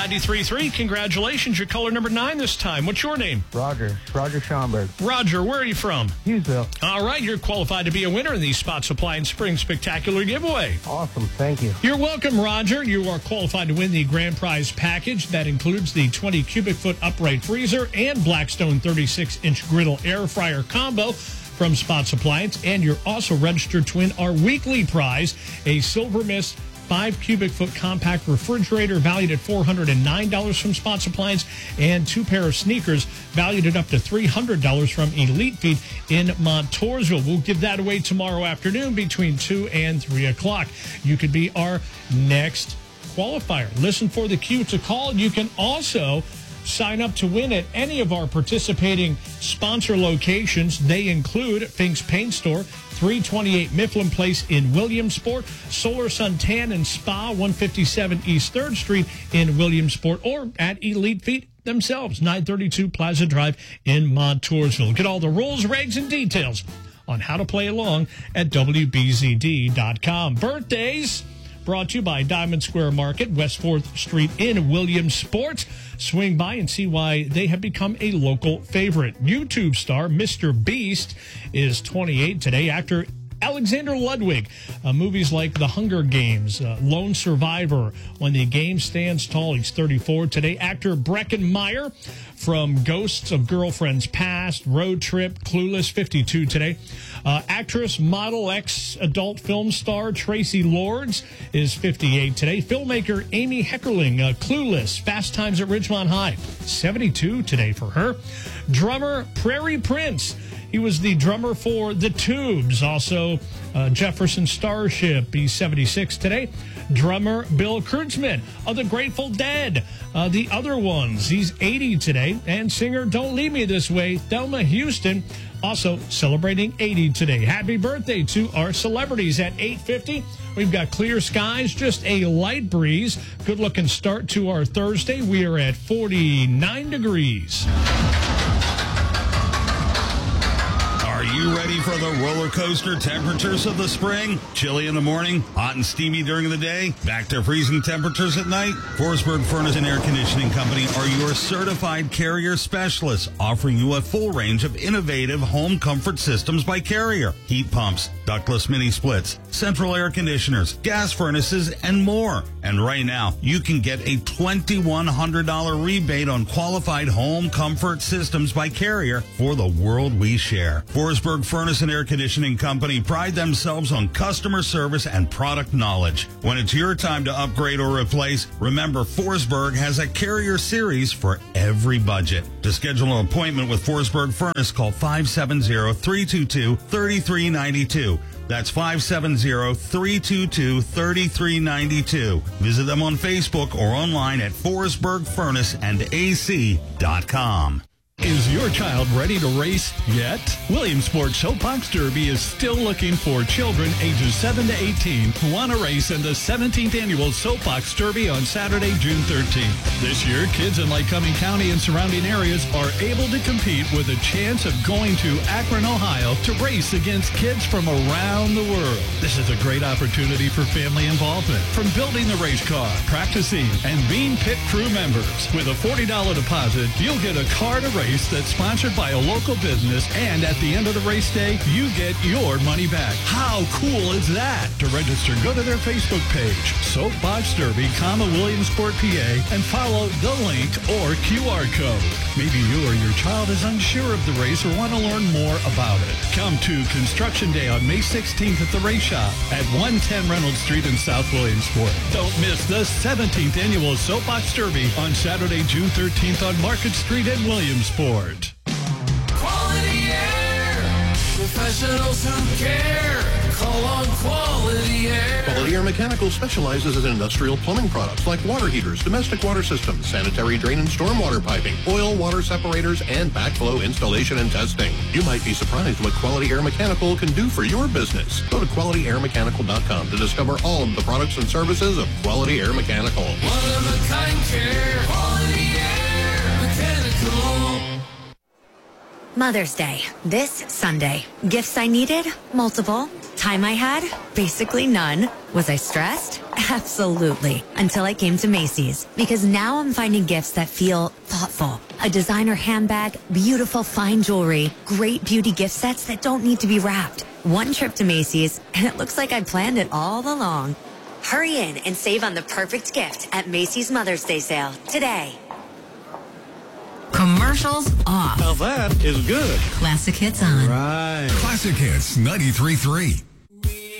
93.3. Congratulations. You're caller number 9 this time. What's your name? Roger Schomburg. Roger, where are you from? Hughesville. All right, you're qualified to be a winner in the Spot Supply and Spring Spectacular giveaway. Awesome. Thank you. You're welcome, Roger. You are qualified to win the grand prize package. That includes the 20 cubic foot upright freezer and Blackstone 36-inch griddle air fryer combo from Spots Appliance. And you're also registered to win our weekly prize, a Silver Mist 5 cubic foot compact refrigerator valued at $409 from Spots Appliance, and 2 pair of sneakers valued at up to $300 from Elite Feet in Montoursville. We'll give that away tomorrow afternoon between 2 and 3 o'clock. You could be our next qualifier. Listen for the cue to call. You can also sign up to win at any of our participating sponsor locations. They include Fink's Paint Store, 328 Mifflin Place in Williamsport, Solar Sun Tan and Spa, 157 East 3rd Street in Williamsport, or at Elite Feet themselves, 932 Plaza Drive in Montoursville. Get all the rules, regs, and details on how to play along at WBZD.com. Birthdays brought to you by Diamond Square Market, West 4th Street in Williamsport. Swing by and see why they have become a local favorite. YouTube star Mr. Beast is 28 today. Actor Alexander Ludwig, movies like The Hunger Games, Lone Survivor, When the Game Stands Tall, he's 34 today. Actor Breckin Meyer from Ghosts of Girlfriends Past, Road Trip, Clueless, 52 today. Actress, model, ex-adult film star Tracy Lords is 58 today. Filmmaker Amy Heckerling, Clueless, Fast Times at Ridgemont High, 72 today for her. Drummer Prairie Prince, he was the drummer for The Tubes, also Jefferson Starship, he's 76 today. Drummer Bill Kurtzman of the Grateful Dead, The Other Ones, he's 80 today. And singer Don't Leave Me This Way, Thelma Houston, also celebrating 80 today. Happy birthday to our celebrities at 8:50. We've got clear skies, just a light breeze. Good-looking start to our Thursday. We are at 49 degrees. Are you ready for the roller coaster temperatures of the spring? Chilly in the morning, hot and steamy during the day, back to freezing temperatures at night? Forsberg Furnace and Air Conditioning Company are your certified Carrier specialists, offering you a full range of innovative home comfort systems by Carrier. Heat pumps, ductless mini splits, central air conditioners, gas furnaces, and more. And right now, you can get a $2,100 rebate on qualified home comfort systems by Carrier for the world we share. Forsberg Furnace and Air Conditioning Company pride themselves on customer service and product knowledge. When it's your time to upgrade or replace, remember Forsberg has a Carrier series for every budget. To schedule an appointment with Forsberg Furnace, call 570-322-3392. That's 570-322-3392. Visit them on Facebook or online at forsbergfurnaceandac.com. Is your child ready to race yet? Williamsport Soapbox Derby is still looking for children ages 7 to 18 who want to race in the 17th Annual Soapbox Derby on Saturday, June 13th. This year, kids in Lycoming County and surrounding areas are able to compete with a chance of going to Akron, Ohio to race against kids from around the world. This is a great opportunity for family involvement, from building the race car, practicing, and being pit crew members. With a $40 deposit, you'll get a car to race that's sponsored by a local business, and at the end of the race day, you get your money back. How cool is that? To register, go to their Facebook page, Soapbox Derby, Williamsport, PA, and follow the link or QR code. Maybe you or your child is unsure of the race or want to learn more about it. Come to Construction Day on May 16th at the Race Shop at 110 Reynolds Street in South Williamsport. Don't miss the 17th Annual Soapbox Derby on Saturday, June 13th on Market Street in Williamsport. Quality Air. Professionals who care. Call on Quality Air. Quality Air Mechanical specializes in industrial plumbing products like water heaters, domestic water systems, sanitary drain and stormwater piping, oil, water separators, and backflow installation and testing. You might be surprised what Quality Air Mechanical can do for your business. Go to QualityAirMechanical.com to discover all of the products and services of Quality Air Mechanical. One-of-a-kind care. Quality Air Mechanical. Mother's Day, this Sunday. Gifts I needed? Multiple. Time I had? Basically none. Was I stressed? Absolutely. Until I came to Macy's. Because now I'm finding gifts that feel thoughtful. A designer handbag, beautiful fine jewelry, great beauty gift sets that don't need to be wrapped. One trip to Macy's, and it looks like I planned it all along. Hurry in and save on the perfect gift at Macy's Mother's Day sale today. Commercials off. Now that is good. Classic hits on. Right. Classic Hits 93.3.